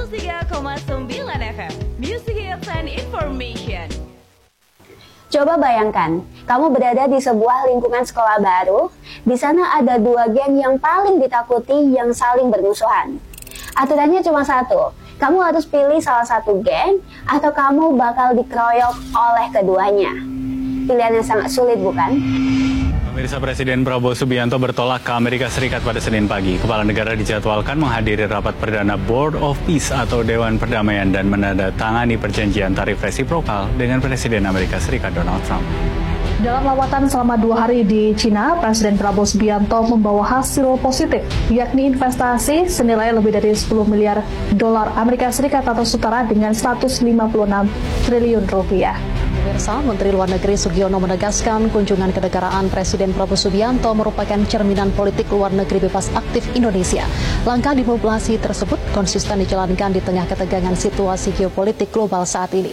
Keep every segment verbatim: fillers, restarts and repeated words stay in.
tiga koma sembilan F M, Music Hits and Information. Coba bayangkan, kamu berada di sebuah lingkungan sekolah baru. Di sana ada dua geng yang paling ditakuti yang saling bermusuhan. Aturannya cuma satu, kamu harus pilih salah satu geng atau kamu bakal dikeroyok oleh keduanya. Pilihan yang sangat sulit, bukan? Pemirsa, Presiden Prabowo Subianto bertolak ke Amerika Serikat pada Senin pagi. Kepala negara dijadwalkan menghadiri rapat perdana Board of Peace atau Dewan Perdamaian dan menandatangani perjanjian tarif resiprokal dengan Presiden Amerika Serikat Donald Trump. Dalam lawatan selama dua hari di Cina, Presiden Prabowo Subianto membawa hasil positif, yakni investasi senilai lebih dari sepuluh miliar dolar Amerika Serikat atau setara dengan seratus lima puluh enam triliun rupiah. Pemirsa, Menteri Luar Negeri Sugiono menegaskan kunjungan kenegaraan Presiden Prabowo Subianto merupakan cerminan politik luar negeri bebas aktif Indonesia. Langkah diplomasi tersebut konsisten dijalankan di tengah ketegangan situasi geopolitik global saat ini.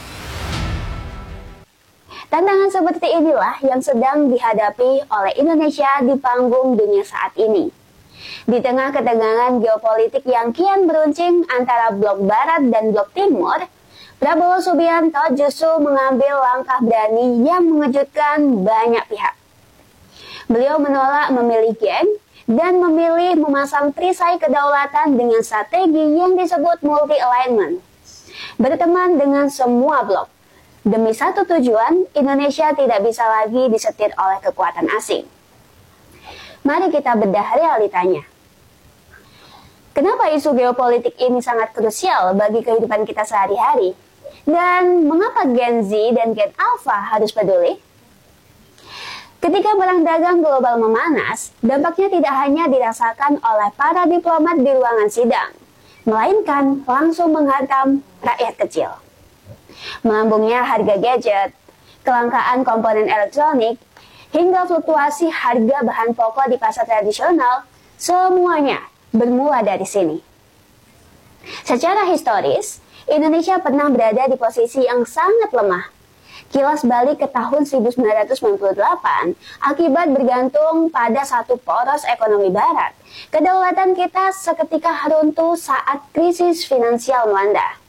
Tantangan seperti inilah yang sedang dihadapi oleh Indonesia di panggung dunia saat ini. Di tengah ketegangan geopolitik yang kian beruncing antara blok barat dan blok timur, Prabowo Subianto justru mengambil langkah berani yang mengejutkan banyak pihak. Beliau menolak memilih geng dan memilih memasang perisai kedaulatan dengan strategi yang disebut multi-alignment. Berteman dengan semua blok. Demi satu tujuan, Indonesia tidak bisa lagi disetir oleh kekuatan asing. Mari kita bedah realitanya. Kenapa isu geopolitik ini sangat krusial bagi kehidupan kita sehari-hari? Dan mengapa Gen Z dan Gen Alpha harus peduli? Ketika perang dagang global memanas, dampaknya tidak hanya dirasakan oleh para diplomat di ruangan sidang, melainkan langsung menghantam rakyat kecil. Melambungnya harga gadget, kelangkaan komponen elektronik, hingga fluktuasi harga bahan pokok di pasar tradisional, semuanya bermula dari sini. Secara historis, Indonesia pernah berada di posisi yang sangat lemah. Kilas balik ke tahun seribu sembilan ratus sembilan puluh delapan, akibat bergantung pada satu poros ekonomi barat, kedaulatan kita seketika runtuh saat krisis finansial melanda.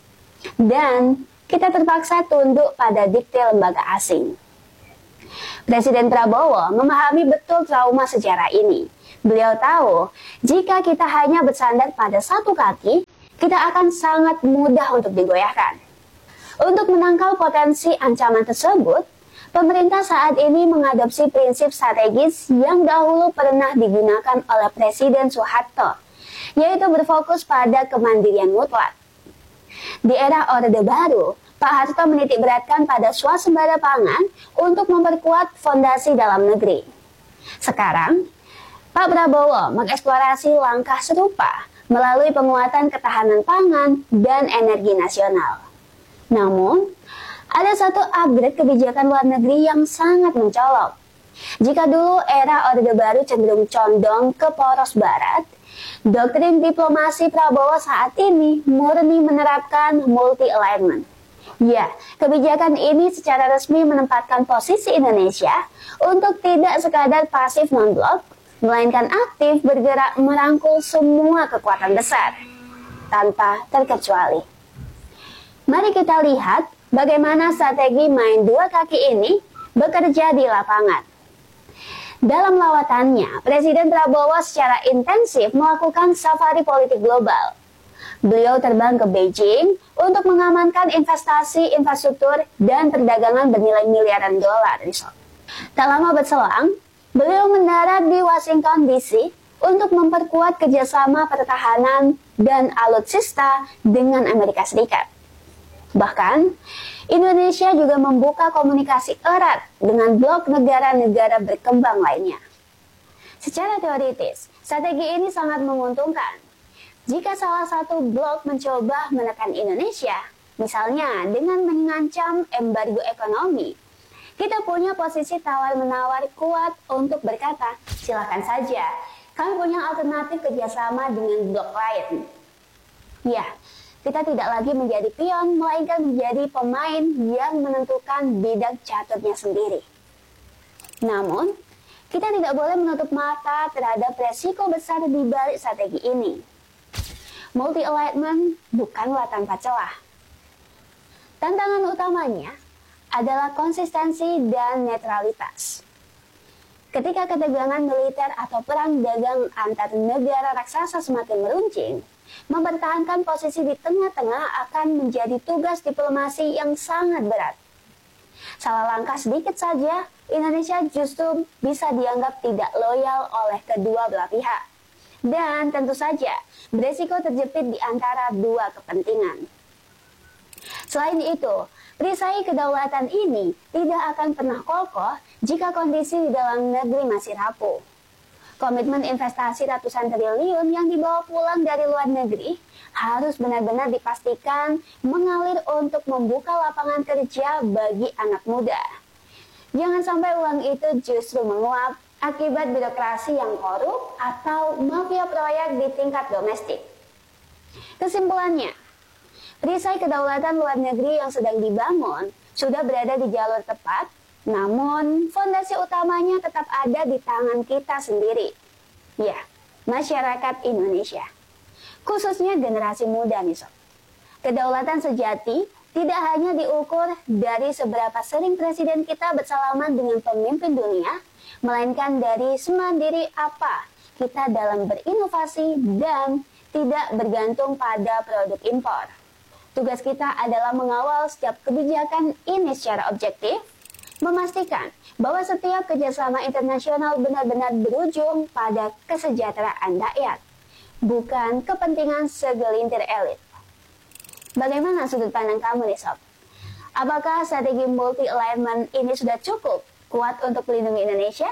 Dan kita terpaksa tunduk pada dikte lembaga asing. Presiden Prabowo memahami betul trauma sejarah ini. Beliau tahu, jika kita hanya bersandar pada satu kaki, kita akan sangat mudah untuk digoyahkan. Untuk menangkal potensi ancaman tersebut, pemerintah saat ini mengadopsi prinsip strategis yang dahulu pernah digunakan oleh Presiden Soeharto, yaitu berfokus pada kemandirian mutlak. Di era Orde Baru, Pak Harto menitik beratkan pada swasembada pangan untuk memperkuat fondasi dalam negeri. Sekarang, Pak Prabowo mengeksplorasi langkah serupa melalui penguatan ketahanan pangan dan energi nasional. Namun, ada satu upgrade kebijakan luar negeri yang sangat mencolok. Jika dulu era Orde Baru cenderung condong ke poros barat, doktrin diplomasi Prabowo saat ini murni menerapkan multi-alignment. Ya, kebijakan ini secara resmi menempatkan posisi Indonesia untuk tidak sekadar pasif non-blok, melainkan aktif bergerak merangkul semua kekuatan besar, tanpa terkecuali. Mari kita lihat bagaimana strategi main dua kaki ini bekerja di lapangan. Dalam lawatannya, Presiden Prabowo secara intensif melakukan safari politik global. Beliau terbang ke Beijing untuk mengamankan investasi infrastruktur dan perdagangan bernilai miliaran dolar. Tak lama berselang, beliau mendarat di Washington D C untuk memperkuat kerjasama pertahanan dan alutsista dengan Amerika Serikat. Bahkan, Indonesia juga membuka komunikasi erat dengan blok negara-negara berkembang lainnya. Secara teoritis, strategi ini sangat menguntungkan. Jika salah satu blok mencoba menekan Indonesia, misalnya dengan mengancam embargo ekonomi, kita punya posisi tawar-menawar kuat untuk berkata, silakan saja, kami punya alternatif kerjasama dengan blok lain. Ya, kita tidak lagi menjadi pion, melainkan menjadi pemain yang menentukan bidang caturnya sendiri. Namun, kita tidak boleh menutup mata terhadap resiko besar di balik strategi ini. Multi-alignment bukanlah tanpa celah. Tantangan utamanya adalah konsistensi dan netralitas. Ketika ketegangan militer atau perang dagang antar negara raksasa semakin meruncing, mempertahankan posisi di tengah-tengah akan menjadi tugas diplomasi yang sangat berat. Salah langkah sedikit saja, Indonesia justru bisa dianggap tidak loyal oleh kedua belah pihak. Dan tentu saja, beresiko terjepit di antara dua kepentingan. Selain itu, perisai kedaulatan ini tidak akan pernah kokoh jika kondisi di dalam negeri masih rapuh. Komitmen investasi ratusan triliun yang dibawa pulang dari luar negeri harus benar-benar dipastikan mengalir untuk membuka lapangan kerja bagi anak muda. Jangan sampai uang itu justru menguap akibat birokrasi yang korup atau mafia proyek di tingkat domestik. Kesimpulannya, perisai kedaulatan luar negeri yang sedang dibangun sudah berada di jalur tepat, namun fondasi utamanya tetap ada di tangan kita sendiri. Ya, masyarakat Indonesia. Khususnya generasi muda nih sob. Kedaulatan sejati tidak hanya diukur dari seberapa sering presiden kita bersalaman dengan pemimpin dunia, melainkan dari semandiri apa kita dalam berinovasi dan tidak bergantung pada produk impor. Tugas kita adalah mengawal setiap kebijakan ini secara objektif, memastikan bahwa setiap kerjasama internasional benar-benar berujung pada kesejahteraan rakyat, bukan kepentingan segelintir elit. Bagaimana sudut pandang kamu nih sob? Apakah strategi multi-alignment ini sudah cukup kuat untuk melindungi Indonesia?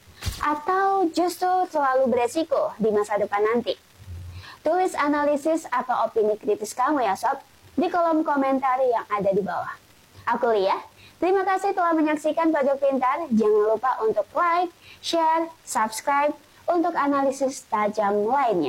Atau justru terlalu beresiko di masa depan nanti? Tulis analisis atau opini kritis kamu ya sob di kolom komentar yang ada di bawah. Aku Lia, terima kasih telah menyaksikan Pojok Pintar. Jangan lupa untuk like, share, subscribe untuk analisis tajam lainnya.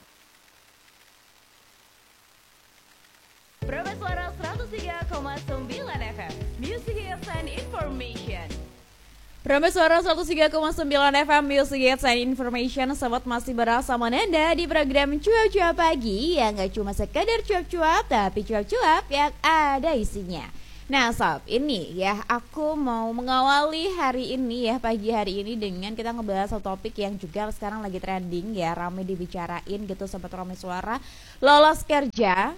Promes Suara seratus tiga koma sembilan F M, Music Hits and Information. Promes Suara seratus tiga koma sembilan F M, Music Hits and Information. Sobat masih bersama Nanda di program Cuap-Cuap Pagi yang gak cuma sekedar cuap-cuap, tapi cuap-cuap yang ada isinya. Nah sob, ini ya aku mau mengawali hari ini ya, pagi hari ini dengan kita ngebahas satu topik yang juga sekarang lagi trending ya, ramai dibicarain gitu Sobat Promes Suara. Lolos kerja,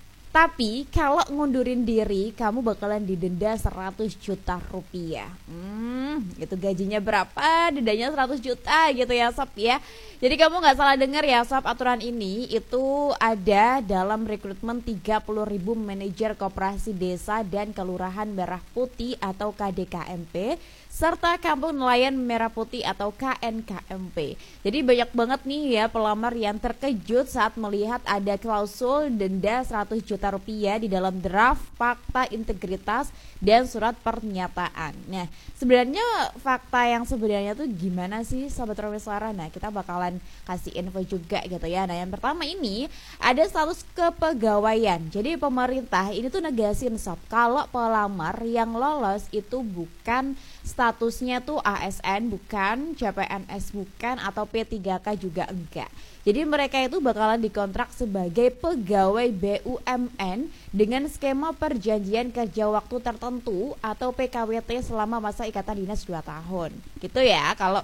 tapi kalau ngundurin diri kamu bakalan didenda seratus juta rupiah. Hmm, itu gajinya berapa? Dendanya seratus juta gitu ya sob ya. Jadi kamu gak salah dengar ya sob, aturan ini itu ada dalam rekrutmen tiga puluh ribu manajer koperasi desa dan kelurahan Merah Putih atau K D K M P serta Kampung Nelayan Merah Putih atau K N K M P. Jadi banyak banget nih ya pelamar yang terkejut saat melihat ada klausul denda seratus juta rupiah di dalam draft fakta integritas dan surat pernyataan. Nah, sebenarnya fakta yang sebenarnya tuh gimana sih Sobat Promes Suara? Nah, kita bakalan kasih info juga gitu ya. Nah, yang pertama ini ada status kepegawaian. Jadi pemerintah ini tuh negasin sob, kalau pelamar yang lolos itu bukan statusnya tuh A S N, bukan C P N S, bukan, atau P tiga K juga enggak. Jadi mereka itu bakalan dikontrak sebagai pegawai B U M N dengan skema perjanjian kerja waktu tertentu atau P K W T selama masa ikatan dinas dua tahun. Gitu ya kalau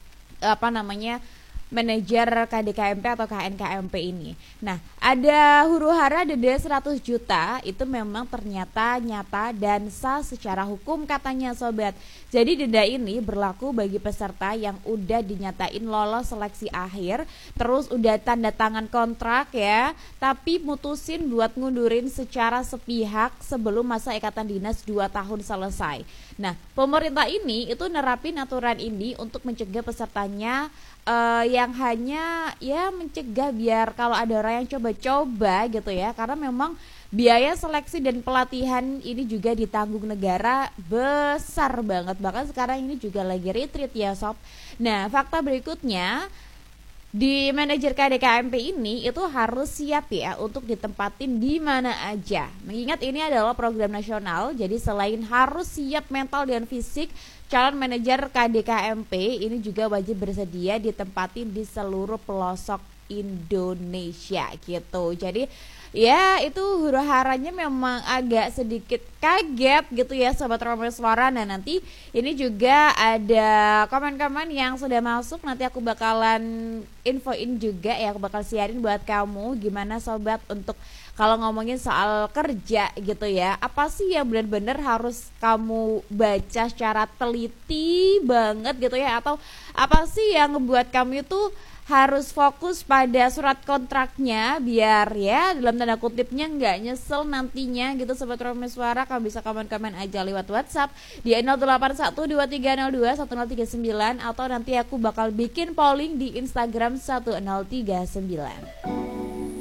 apa namanya manajer K D K M P atau K N K M P ini. Nah, ada huru-hara denda seratus juta itu memang ternyata nyata dan sah secara hukum katanya sobat. Jadi denda ini berlaku bagi peserta yang udah dinyatain lolos seleksi akhir, terus udah tanda tangan kontrak ya, tapi mutusin buat ngundurin secara sepihak sebelum masa ikatan dinas dua tahun selesai. Nah, pemerintah ini itu nerapin aturan ini untuk mencegah pesertanya Uh, yang hanya ya mencegah biar kalau ada orang yang coba-coba gitu ya, karena memang biaya seleksi dan pelatihan ini juga ditanggung negara besar banget, bahkan sekarang ini juga lagi retreat ya sob. Nah, fakta berikutnya di manajer K D K M P ini itu harus siap ya untuk ditempatin di mana aja. Mengingat ini adalah program nasional, jadi selain harus siap mental dan fisik, calon manajer K D K M P ini juga wajib bersedia ditempatin di seluruh pelosok Indonesia gitu. Jadi ya itu huru haranya memang agak sedikit kaget gitu ya Sobat Romer Suara. Nah nanti ini juga ada komen-komen yang sudah masuk, nanti aku bakalan infoin juga ya, aku bakal siarin buat kamu gimana Sobat untuk kalau ngomongin soal kerja gitu ya, apa sih yang benar-benar harus kamu baca secara teliti banget gitu ya, atau apa sih yang ngebuat kamu itu harus fokus pada surat kontraknya biar ya dalam tanda kutipnya nggak nyesel nantinya gitu Sobat Romer Suara. Kamu bisa komen-komen aja lewat WhatsApp di nol delapan satu dua tiga nol dua satu nol tiga sembilan, atau nanti aku bakal bikin polling di Instagram satu nol tiga sembilan.